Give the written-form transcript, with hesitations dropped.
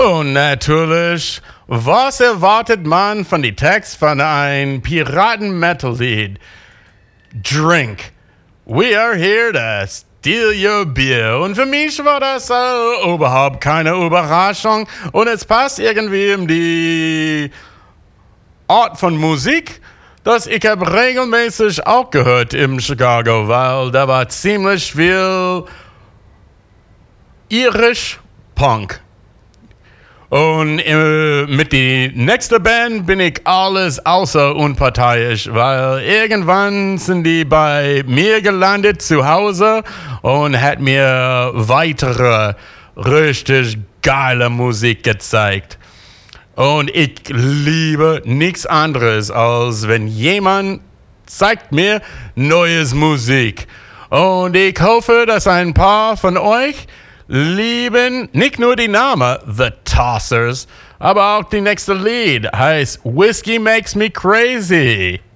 Und natürlich, was erwartet man von dem Text von ein Piraten-Metal-Lied? Drink. We are here to steal your beer. Und für mich war das überhaupt keine Überraschung. Und es passt irgendwie in die Art von Musik, das ich habe regelmäßig auch gehört im Chicago, weil da war ziemlich viel irisch Punk. Und mit der nächsten Band bin ich alles außer unparteiisch, weil irgendwann sind die bei mir gelandet zu Hause und hat mir weitere richtig geile Musik gezeigt. Und ich liebe nichts anderes, als wenn jemand zeigt mir neues Musik. Und ich hoffe, dass ein paar von euch lieben nicht nur die Namen The Tossers, aber auch die nächste Lied heißt Whiskey Makes Me Crazy.